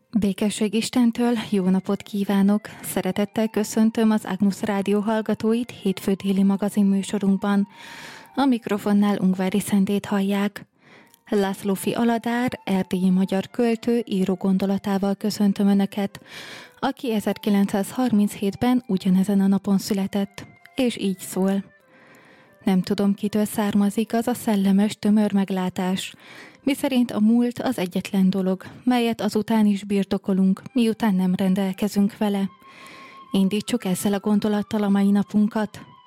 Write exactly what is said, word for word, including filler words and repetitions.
Békesség Istentől, jó napot kívánok! Szeretettel köszöntöm az Agnus Rádió hallgatóit hétfő déli magazin műsorunkban. A mikrofonnál Ungvári Szentét hallják. Lászlófi Aladár, erdélyi magyar költő, író gondolatával köszöntöm Önöket, aki ezerkilencszázharminchétben ugyanezen a napon született, és így szól. Nem tudom, kitől származik az a szellemes, tömör meglátás, miszerint a múlt az egyetlen dolog, melyet azután is birtokolunk, miután nem rendelkezünk vele. Indítsuk ezzel a gondolattal a mai napunkat.